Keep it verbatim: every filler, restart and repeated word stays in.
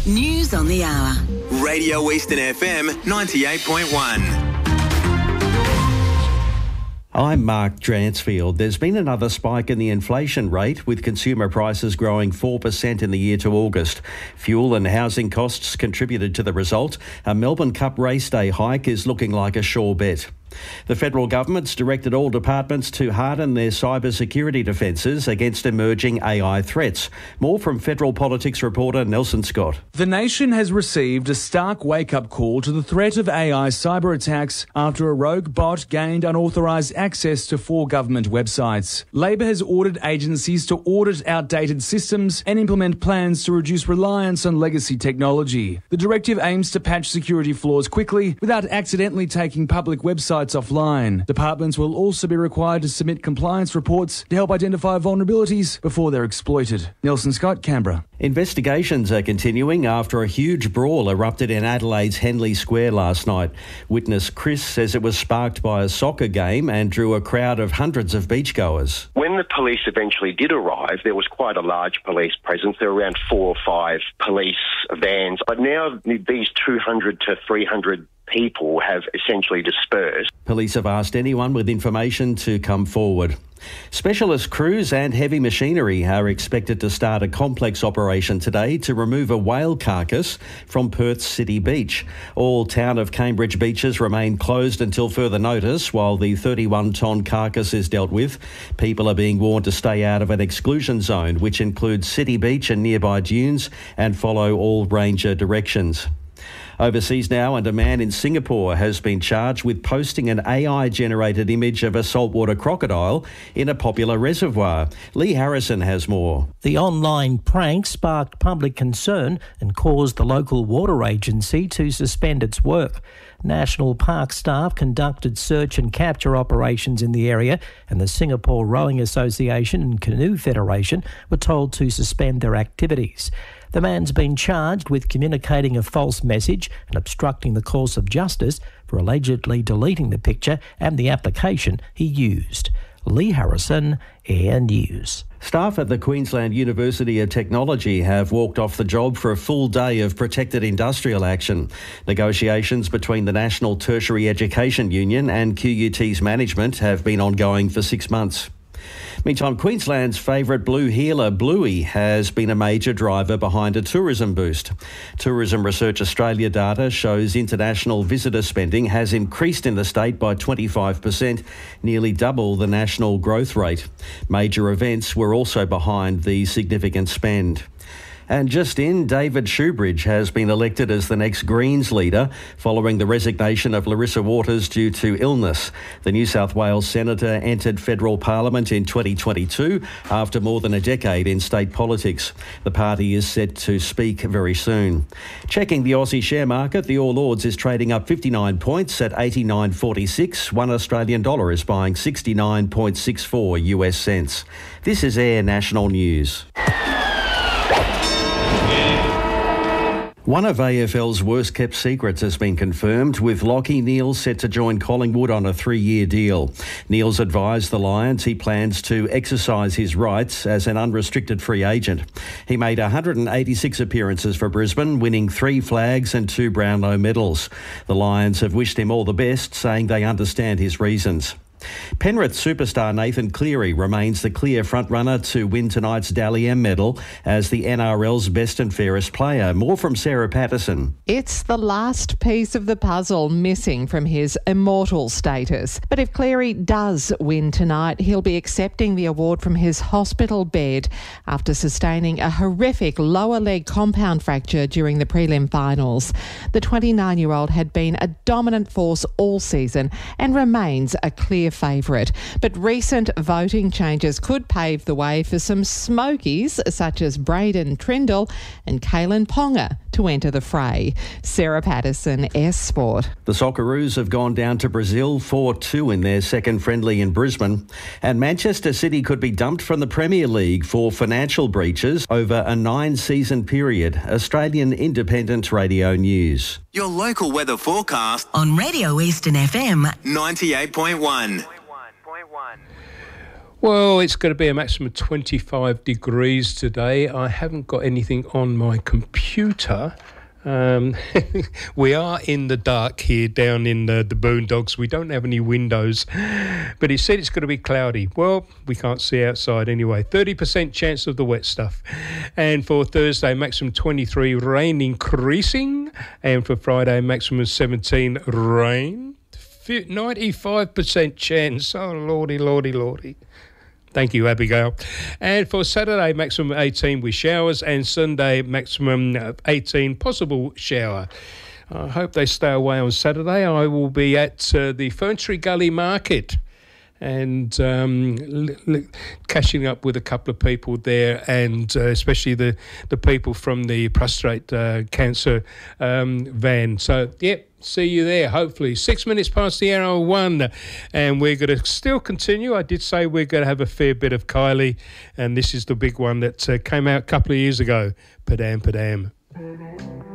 News on the hour. Radio Eastern F M ninety-eight point one. I'm Mark Dransfield. There's been another spike in the inflation rate, with consumer prices growing four percent in the year to August. Fuel and housing costs contributed to the result. A Melbourne Cup race day hike is looking like a sure bet. The federal government's directed all departments to harden their cybersecurity defences against emerging A I threats. More from Federal Politics reporter Nelson Scott. The nation has received a stark wake-up call to the threat of A I cyber attacks after a rogue bot gained unauthorised access to four government websites. Labor has ordered agencies to audit outdated systems and implement plans to reduce reliance on legacy technology. The directive aims to patch security flaws quickly without accidentally taking public websites offline. Departments will also be required to submit compliance reports to help identify vulnerabilities before they're exploited. Nelson Scott, Canberra. Investigations are continuing after a huge brawl erupted in Adelaide's Henley Square last night. Witness Chris says it was sparked by a soccer game and drew a crowd of hundreds of beachgoers. When the police eventually did arrive, there was quite a large police presence. There were around four or five police vans. But now these two hundred to three hundred people have essentially dispersed. Police have asked anyone with information to come forward. Specialist crews and heavy machinery are expected to start a complex operation today to remove a whale carcass from Perth's City Beach. All town of Cambridge beaches remain closed until further notice while the thirty-one tonne carcass is dealt with. People are being warned to stay out of an exclusion zone, which includes City Beach and nearby dunes, and follow all ranger directions. Overseas now, and a man in Singapore has been charged with posting an A I-generated image of a saltwater crocodile in a popular reservoir. Lee Harrison has more. The online prank sparked public concern and caused the local water agency to suspend its work. National Park staff conducted search and capture operations in the area, and the Singapore Rowing Association and Canoe Federation were told to suspend their activities. The man's been charged with communicating a false message and obstructing the course of justice for allegedly deleting the picture and the application he used. Lee Harrison, Air News. Staff at the Queensland University of Technology have walked off the job for a full day of protected industrial action. Negotiations between the National Tertiary Education Union and Q U T's management have been ongoing for six months. Meantime, Queensland's favourite blue heeler, Bluey, has been a major driver behind a tourism boost. Tourism Research Australia data shows international visitor spending has increased in the state by twenty-five percent, nearly double the national growth rate. Major events were also behind the significant spend. And just in, David Shoebridge has been elected as the next Greens leader following the resignation of Larissa Waters due to illness. The New South Wales senator entered federal parliament in twenty twenty-two after more than a decade in state politics. The party is set to speak very soon. Checking the Aussie share market, the All Ords is trading up fifty-nine points at eighty-nine forty-six. One Australian dollar is buying sixty-nine point six four U S cents. This is Air National News. One of A F L's worst-kept secrets has been confirmed, with Lachie Neale set to join Collingwood on a three-year deal. Neale's advised the Lions he plans to exercise his rights as an unrestricted free agent. He made one hundred eighty-six appearances for Brisbane, winning three flags and two Brownlow medals. The Lions have wished him all the best, saying they understand his reasons. Penrith superstar Nathan Cleary remains the clear frontrunner to win tonight's Dally M medal as the N R L's best and fairest player. More from Sarah Patterson. It's the last piece of the puzzle missing from his immortal status. But if Cleary does win tonight, he'll be accepting the award from his hospital bed after sustaining a horrific lower leg compound fracture during the prelim finals. The twenty-nine-year-old had been a dominant force all season and remains a clear favourite. But recent voting changes could pave the way for some smokies such as Braden Trindle and Kalen Ponga to enter the fray. Sarah Patterson, S Sport. The Socceroos have gone down to Brazil four two in their second friendly in Brisbane, and Manchester City could be dumped from the Premier League for financial breaches over a nine-season period. Australian Independent Radio News. Your local weather forecast on Radio Eastern F M ninety-eight point one. Well, it's going to be a maximum of twenty-five degrees today. I haven't got anything on my computer. Um, we are in the dark here down in the, the boondocks. We don't have any windows, but it said it's going to be cloudy. Well, we can't see outside anyway. thirty percent chance of the wet stuff. And for Thursday, maximum twenty-three, rain increasing. And for Friday, maximum seventeen, rain. ninety-five percent chance. Oh, lordy, lordy, lordy. Thank you, Abigail. And for Saturday, maximum eighteen with showers, and Sunday, maximum eighteen, possible shower. I hope they stay away on Saturday. I will be at uh, the Ferntree Gully Market and um, l- l- catching up with a couple of people there, and uh, especially the, the people from the prostate uh, cancer um, van. So, yep. See you there, hopefully. Six minutes past the hour one, and we're going to still continue. I did say we're going to have a fair bit of Kylie, and this is the big one that uh, came out a couple of years ago, Padam Padam.